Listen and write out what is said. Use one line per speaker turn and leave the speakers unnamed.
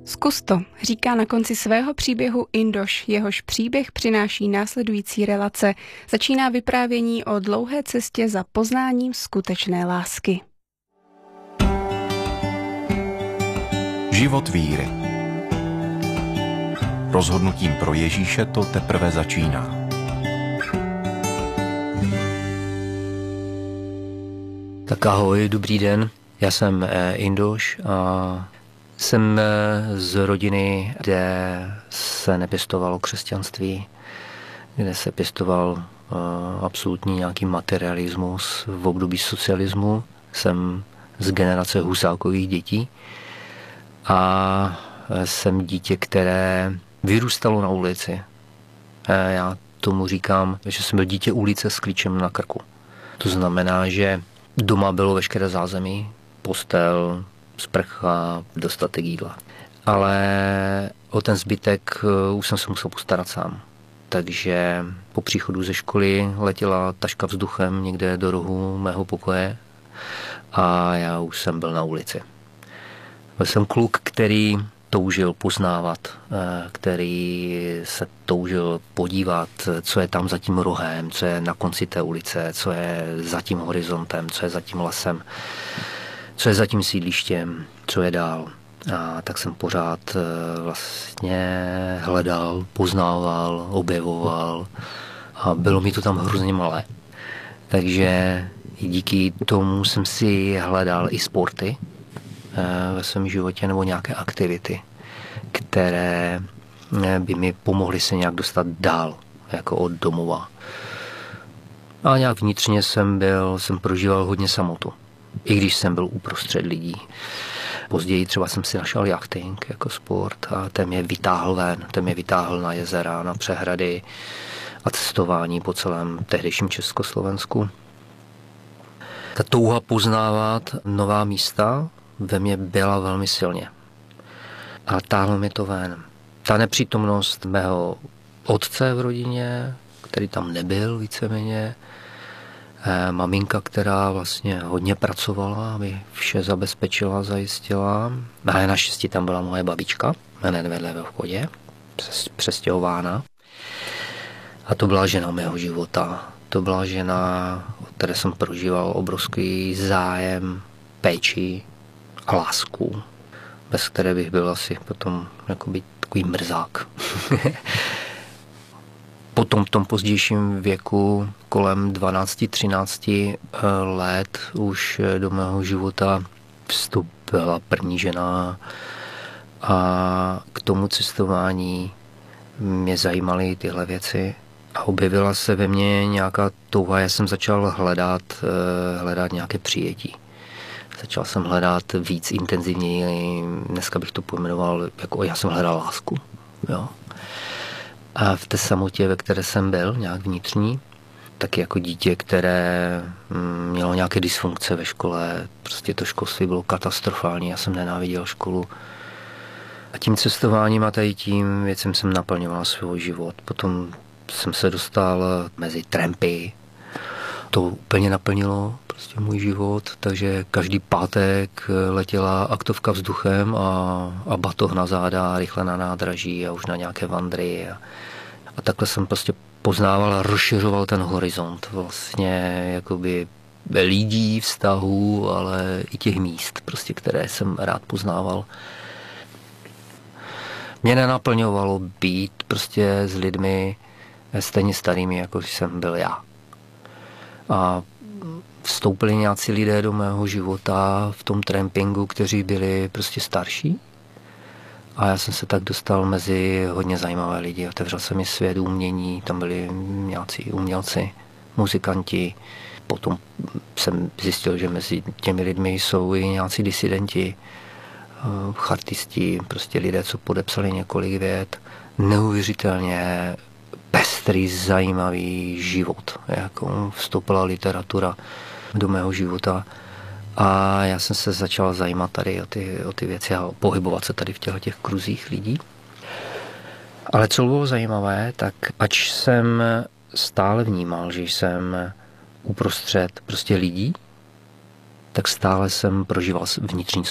Zkus to, říká na konci svého příběhu Indoš, jehož příběh přináší následující relace. Začíná vyprávění o dlouhé cestě za poznáním skutečné lásky.
Život víry. Rozhodnutím pro Ježíše to teprve začíná.
Tak ahoj, dobrý den. Já jsem Indoš a jsem z rodiny, kde se nepěstovalo křesťanství, kde se pěstoval absolutní nějaký materialismus v období socialismu. Jsem z generace Husákových dětí a jsem dítě, které vyrůstalo na ulici. Já tomu říkám, že jsem byl dítě ulice s klíčem na krku. To znamená, že doma bylo veškeré zázemí, postel, sprcha, dostatek jídla. Ale o ten zbytek už jsem se musel postarat sám. Takže po příchodu ze školy letěla taška vzduchem někde do rohu mého pokoje a já už jsem byl na ulici. Byl jsem kluk, který toužil poznávat, který se toužil podívat, co je tam za tím rohem, co je na konci té ulice, co je za tím horizontem, co je za tím lesem, co je za tím sídlištěm, co je dál. A tak jsem pořád vlastně hledal, poznával, objevoval a bylo mi to tam hrozně malé. Takže díky tomu jsem si hledal i sporty ve svém životě nebo nějaké aktivity, které by mi pomohly se nějak dostat dál, jako od domova. A nějak vnitřně jsem prožíval hodně samotu, i když jsem byl uprostřed lidí. Později třeba jsem si našel jachting jako sport a ten mě vytáhl ven, ten mě vytáhl na jezera, na přehrady a cestování po celém tehdejším Československu. Ta touha poznávat nová místa ve mně byla velmi silně. A táhlo mi to ven. Ta nepřítomnost mého otce v rodině, který tam nebyl víceméně, maminka, která vlastně hodně pracovala, aby vše zabezpečila, zajistila. A naštěstí tam byla moje babička, hned vedle ve vchodě, přestěhována. A to byla žena mého života. To byla žena, o které jsem prožíval obrovský zájem, péči a lásku, bez které bych byl asi potom jakoby takový mrzák. Potom v tom pozdějším věku, kolem 12-13 let, už do mého života vstoupila první žena a k tomu cestování mě zajímaly tyhle věci a objevila se ve mně nějaká touha. Já jsem začal hledat nějaké přijetí. Začal jsem hledat víc intenzivněji, dneska bych to pojmenoval, jako já jsem hledal lásku. Jo. A v té samotě, ve které jsem byl, nějak vnitřní, taky jako dítě, které mělo nějaké dysfunkce ve škole, prostě to školství bylo katastrofální, já jsem nenáviděl školu. A tím cestováním a tady tím věcem jsem naplňoval svůj život. Potom jsem se dostal mezi trampy, to úplně naplnilo prostě můj život, takže každý pátek letěla aktovka vzduchem a batoh na záda, rychle na nádraží a už na nějaké vandry. A takhle jsem prostě poznával a rozšiřoval ten horizont vlastně jakoby lidí, vztahů, ale i těch míst, prostě, které jsem rád poznával. Mě nenaplňovalo být prostě s lidmi stejně starými, jako jsem byl já. A vstoupili nějací lidé do mého života v tom trampingu, kteří byli prostě starší. A já jsem se tak dostal mezi hodně zajímavé lidi. Otevřel se mi svět umění, tam byli nějací umělci, muzikanti. Potom jsem zjistil, že mezi těmi lidmi jsou i nějací disidenti, chartisti, prostě lidé, co podepsali několik vět. Neuvěřitelně pestrý, zajímavý život. Jako vstoupila literatura do mého života a já jsem se začal zajímat tady o ty věci a pohybovat se tady v těch kruzích lidí. Ale co bylo zajímavé, tak ač jsem stále vnímal, že jsem uprostřed prostě lidí, tak stále jsem prožíval vnitřní